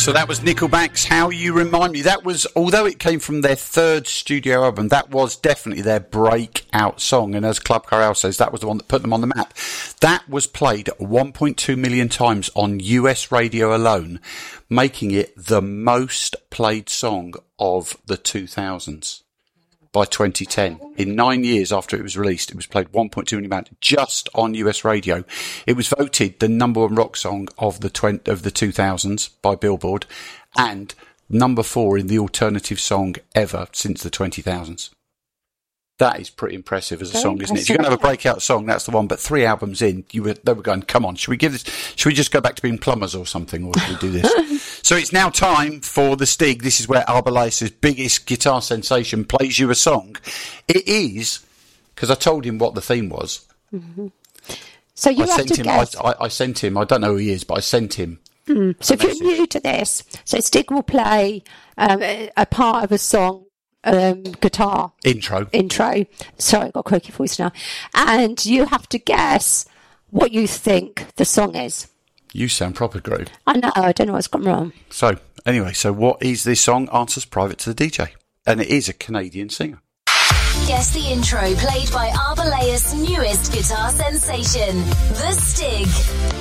So that was Nickelback's How You Remind Me. That was, although it came from their third studio album, that was definitely their breakout song. And as Club Corral says, that was the one that put them on the map. That was played 1.2 million times on US radio alone, making it the most played song of the 2000s. By 2010, in 9 years after it was released, it was played 1.2 million times just on US radio. It was voted the number one rock song of the 2000s by Billboard, and number 4 in the alternative song ever since the 2000s. That is pretty impressive as a song, isn't it? If you're going to have a breakout song, that's the one. But 3 albums in, they were going, come on, should we just go back to being plumbers or something, or should we do this? So it's now time for the Stig. This is where Arbalaeus' biggest guitar sensation plays you a song. It is, because I told him what the theme was. Mm-hmm. So you have to guess. I sent him, I don't know who he is, but I sent him. So if you're new to this, so Stig will play a part of a song. Guitar intro. Sorry, I've got a croaky voice now. And you have to guess what you think the song is. You sound proper groove. I know, I don't know what's gone wrong. So, anyway, what is this song? Answers private to the DJ. And it is a Canadian singer. Guess the intro played by Arbalaeus' newest guitar sensation, The Stig.